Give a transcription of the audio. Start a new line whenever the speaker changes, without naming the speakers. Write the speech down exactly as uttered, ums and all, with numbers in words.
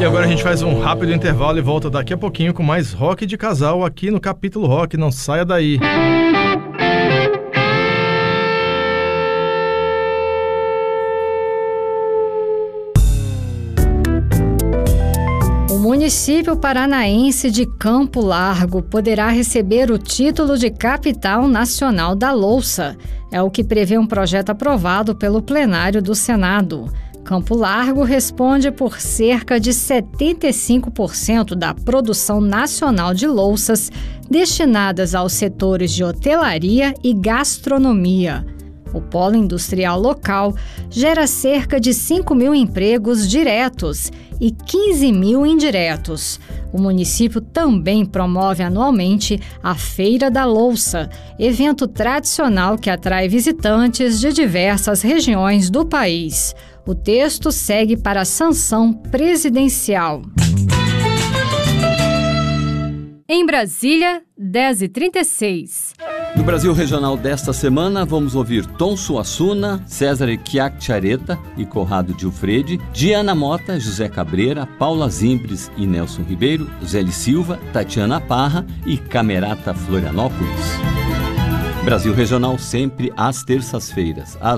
agora a gente faz um rápido intervalo e volta daqui a pouquinho com mais Rock de Casal aqui no Capítulo Rock. Não saia daí.
O município paranaense de Campo Largo poderá receber o título de Capital Nacional da Louça. É o que prevê um projeto aprovado pelo plenário do Senado. Campo Largo responde por cerca de setenta e cinco por cento da produção nacional de louças destinadas aos setores de hotelaria e gastronomia. O polo industrial local gera cerca de cinco mil empregos diretos e quinze mil indiretos. O município também promove anualmente a Feira da Louça, evento tradicional que atrai visitantes de diversas regiões do país. O texto segue para a sanção presidencial. Em Brasília, dez e trinta e seis.
No Brasil Regional desta semana, vamos ouvir Tom Suassuna, César Chiacchiaretta e Corrado Gilfredi, Diana Mota, José Cabreira, Paula Zimbres e Nelson Ribeiro, Zéli Silva, Tatiana Parra e Camerata Florianópolis. Brasil Regional sempre às terças-feiras, às